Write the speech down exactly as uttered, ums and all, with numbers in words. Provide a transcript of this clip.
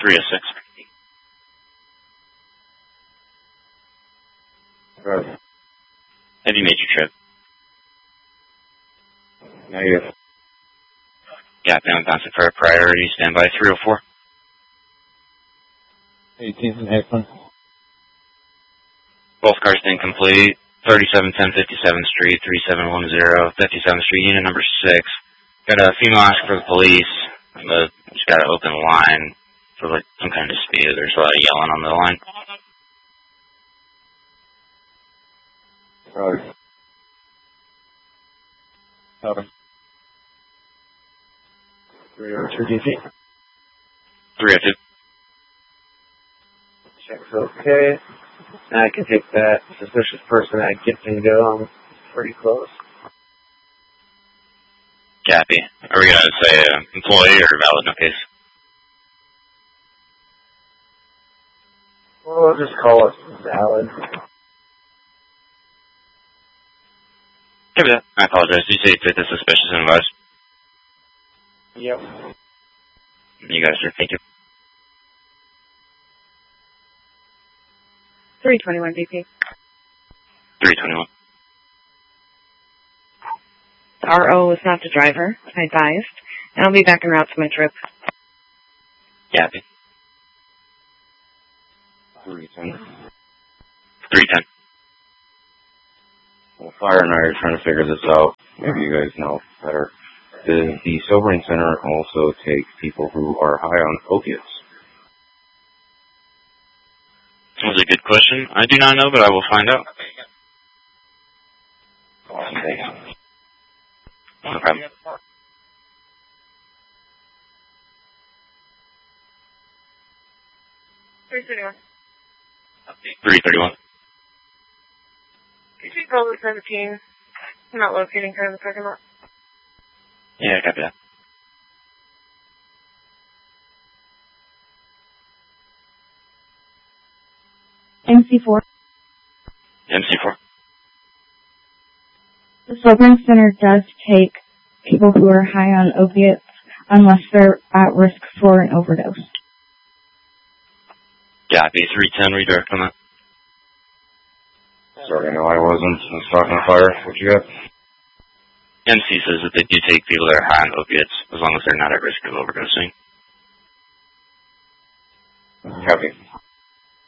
three oh six. Right. Have you made your trip? Negative. Yeah, down bouncing for a priority. Stand by three oh four. eighteenth and Hickman. Both cars incomplete. thirty-seven ten fifty-seventh Street, three seven one zero, fifty-seventh Street, unit number six. Got a female asking for the police. But just got to open the line for like some kind of dispute. There's a lot of yelling on the line. Right. Copy. three oh two D P. three oh two. Check's okay. I can take that suspicious person at Gibson go. I'm pretty close. Copy. Are we going to say uh, employee or valid no case? Well, we'll just call it valid. Give that. I apologize. Did you say you took the suspicious and advised? Yep. You guys, sir. Thank you. three twenty-one D P. three twenty-one. R O was not the driver, I advised, and I'll be back en route to my trip. Copy. three ten. three ten. Well, Fire and I are trying to figure this out. Maybe you guys know better. Does the sobering center also take people who are high on opiates? That was a good question. I do not know, but I will find out. Awesome, thanks. No problem. three thirty-one. three thirty-one. Could you call the seventeen? I'm not locating her in the parking lot. Yeah, copy that. M C four. M C four. The sobering center does take people who are high on opiates unless they're at risk for an overdose. Copy. three ten. Redirect on that. Sorry, no, I wasn't. I was talking to Fire. What you got? M C says that they do take people that are high on opiates as long as they're not at risk of overdosing. Copy.